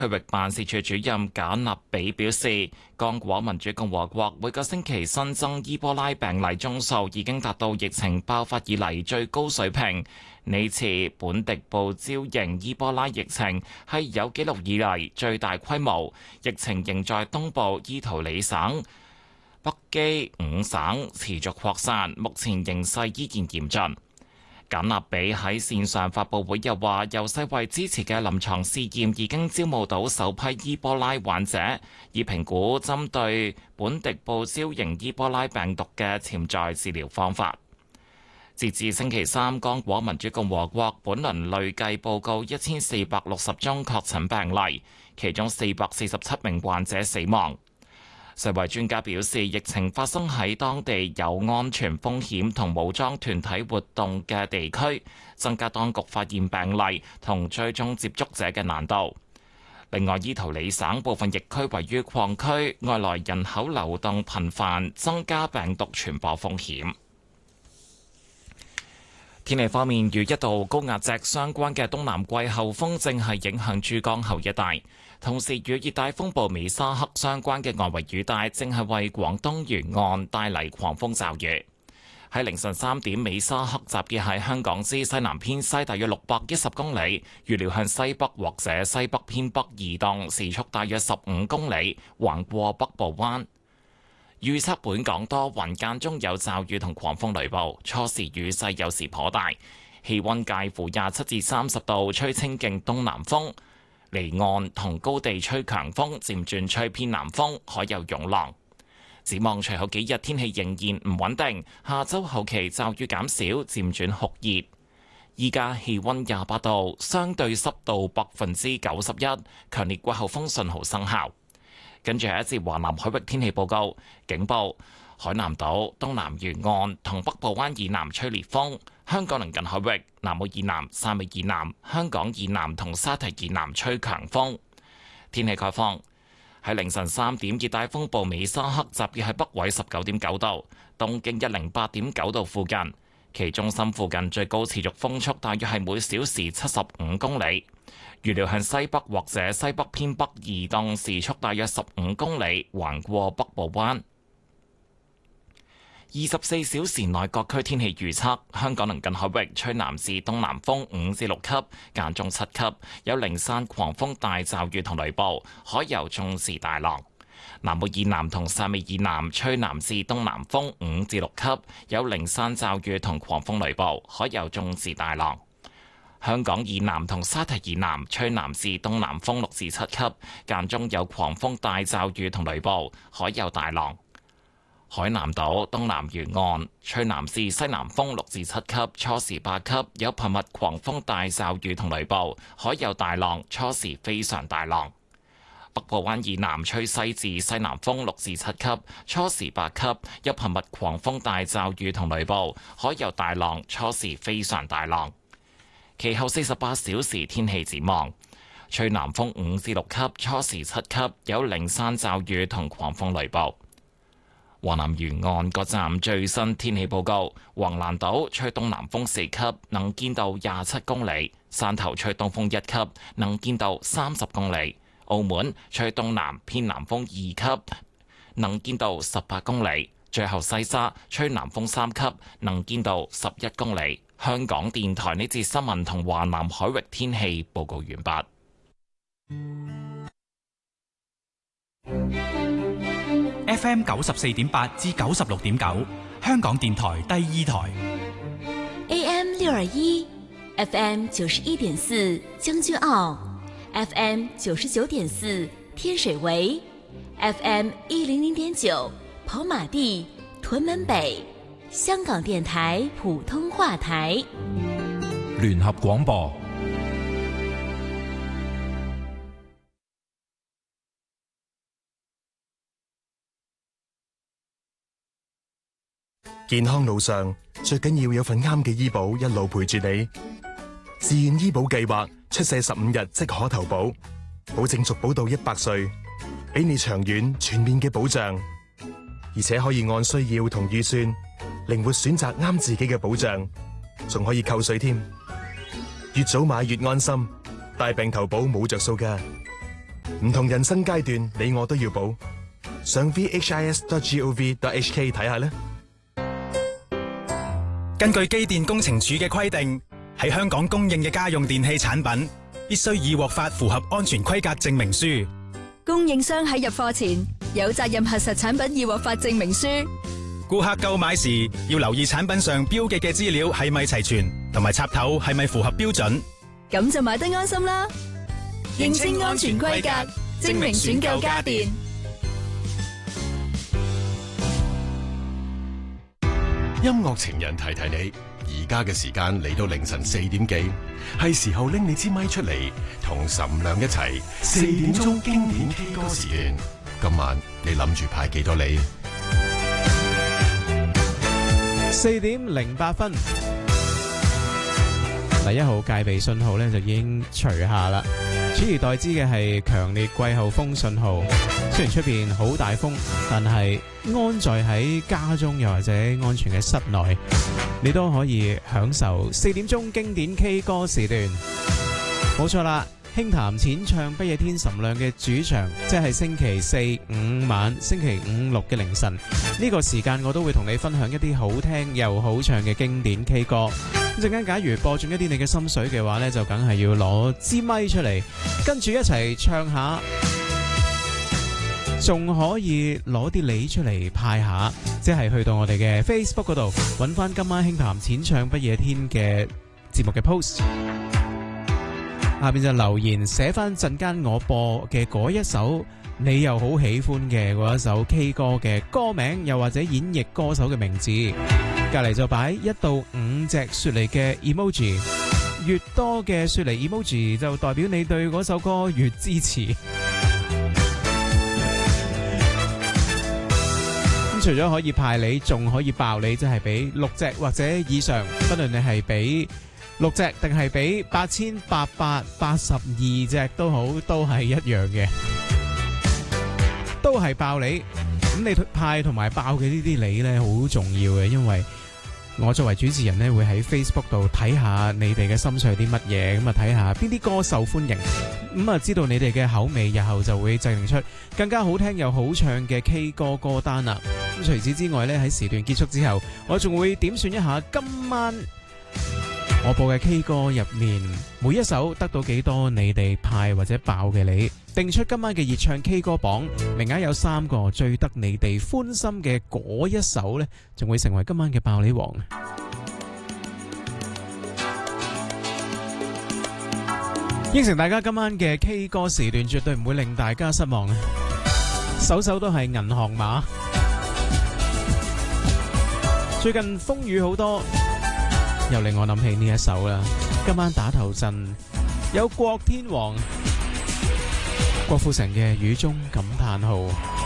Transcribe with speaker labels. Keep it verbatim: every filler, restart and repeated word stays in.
Speaker 1: 區域辦事處主任賈納比表示，剛果民主共和國每個星期新增伊波拉病例宗數已經達到疫情爆發以嚟最高水平。呢次本迪布招型伊波拉疫情係有紀錄以嚟最大規模，疫情仍在東部伊圖里省、北基五省持續擴散，目前形勢依然嚴峻。簡納比喺線上發佈會又話，由世衛支持嘅臨床試驗已經招募到首批伊波拉患者，以評估針對本迪布招型伊波拉病毒嘅潛在治療方法。截至星期三，剛果民主共和國本輪累計報告一千四百六十宗確診病例，其中四百四十七名患者死亡。世衛專家表示，疫情發生喺當地有安全風險同武裝團體活動嘅地區，增加當局發現病例同追蹤接觸者嘅難度。另外，伊圖里省部分疫區位於礦區，外來人口流動頻繁，增加病毒傳播風險。天氣方面，與一道高壓脊相關嘅東南季候風正係影響珠江口一帶，同時與熱帶風暴美沙克相關嘅外圍雨帶正係為廣東沿岸帶嚟狂風驟雨。喺凌晨三點，美沙克集結喺香港之西南偏西大約六百一十公里，預料向西北或者西北偏北移動，時速大約十五公里，橫過北部灣。預測本港多雲，間中有驟雨同狂風雷暴，初時雨勢有時頗大，氣溫介乎廿七至三十度，吹清勁東南風，離岸同高地吹強風，漸轉吹偏南風，海有湧浪。展望隨後幾日天氣仍然唔穩定，下周後期驟雨減少，漸轉酷熱。依家氣溫廿八度，相對濕度百分之九十一，強烈季候風信號生效。跟住係一節華南海域天氣報告，警報：海南島東南沿岸同北部灣以南吹烈風，香港鄰近海域、南澳以南、汕尾以南、香港以南同沙堤以南吹強風。天氣概況：喺凌晨三點，熱帶風暴美沙克集結喺北緯十九點九度、東經一零八點九度附近，其中心附近最高持續風速大約係每小時七十五公里。預料向西北或者西北偏北移動，時速大約十五公里，橫過北部灣。二十四小時內各區天氣預測：香港鄰近海域吹南至東南風五至六級，間中七級，有零散狂風大驟雨同雷暴，海有中至大浪。南澳以南同汕尾以南吹南至東南風五至六級，有零散驟雨同狂風雷暴，海有中至大浪。香港以南同沙堤以南吹南至東南風六至七級，間中有狂風大驟雨同雷暴，海有大浪。海南島東南沿岸吹南至西南風六至七級，初時八級，有頻密狂風大驟雨同雷暴，海有大浪，初時非常大浪。北部灣以南吹西至西南風六至七級，初時八級，有頻密狂風大驟雨同雷暴，海有大浪，初時非常大浪。其後四十八小時天氣展望：吹南風五至六級，初時七級，有零散驟雨同狂風雷暴。華南沿岸各站最新天氣報告：橫瀾島吹東南風四級，能見度廿七公里；汕頭吹東風一級，能見度三十公里；澳門吹東南偏南風二級，能見度十八公里；最後西沙吹南風三級，能見度十一公里。香港電台呢節新聞同華南海域天氣報告完畢。
Speaker 2: F M 九十四點八至九十六點九，香港電台第二台。
Speaker 3: A M 六二一，F M 九十一點四將軍澳，F M 九十九點四天水圍，F M 一零零點九跑馬地、屯門北。香港電台普通話台，
Speaker 4: 聯合廣播。
Speaker 5: 健康路上最緊要有份啱嘅醫保一路陪住你。自願醫保計劃出世十五日即可投保，保證續保到一百歲，俾你長遠全面嘅保障，而且可以按需要同預算靈活選擇啱自己嘅保障，仲可以扣稅添。越早買越安心，大病投保冇着數㗎。 唔同人生階段，你我都要保。上 v h i s dot gov dot h k 睇下啦。
Speaker 2: 根據機電工程署嘅規定，喺香港供應嘅家用電器產品必須已獲發符合安全規格證明書。
Speaker 6: 供應商喺入貨前有責任核實產品已獲發證明書。
Speaker 2: 顧客購買時要留意產品上標記嘅資料係咪齊全，同埋插頭係咪符合標準。
Speaker 6: 咁就買得安心啦。認清安全規格，證明選購家電。
Speaker 7: 音樂情人提提你，而家嘅時間嚟到凌晨四點幾，係時候拎你支咪出嚟，同岑亮一齊四點鐘經典 K 歌時段。今晚你諗住派幾多梨？
Speaker 8: 四點零八分，第一號戒備信號咧就已經除下啦，取而代之嘅係強烈季候風信號。雖然出邊好大風，但係安在喺家中又或者安全嘅室內，你都可以享受四點鐘經典 K 歌時段。冇錯啦，輕談淺唱不夜天岑亮嘅主場，即係星期四五晚、星期五六嘅凌晨呢個時間，我都會同你分享一啲好聽又好唱嘅經典 K 歌。咁陣間假如播中一啲你嘅心水嘅話呢，就梗係要攞支咪出嚟，跟住一齊唱下，仲可以攞啲梨出嚟派下，即係去到我哋嘅 Facebook 嗰度揾翻今晚輕談淺唱不夜天嘅節目嘅 post， 下邊就留言寫翻陣間我播嘅嗰一首你又好喜歡嘅嗰一首 K 歌嘅歌名，又或者演繹歌手嘅名字，隔籬就擺一到五隻雪梨嘅 emoji， 越多嘅雪梨 emoji 就代表你對嗰首歌越支持。除咗可以派你，仲可以爆你，即係俾六隻或者以上，不論你係俾六隻定係俾八千八百八十二隻都好，都係一樣嘅，都係爆你。咁你派同埋爆嘅呢啲你呢，好重要嘅，因為我作為主持人呢，會喺 Facebook 度睇下你哋嘅心水係啲乜嘢，咁啊睇下邊啲歌受歡迎，咁啊知道你哋嘅口味，日後就會製定出更加好聽又好唱嘅 K 歌歌單啦。咁除此之外呢，喺時段結束之後，我仲會點算一下今晚我播嘅 K 歌入面每一首得到幾多你哋派或者爆嘅你，定出今晚嘅熱唱 K 歌榜，名額有三個，最得你哋歡心嘅嗰一首呢，仲會成為今晚嘅爆你王。應承大家今晚嘅 K 歌時段絕對唔會令大家失望，首首都係銀行碼。最近風雨好多，又令我諗起呢一首啦。今晚打頭陣有郭天王、郭富城嘅雨中感嘆號。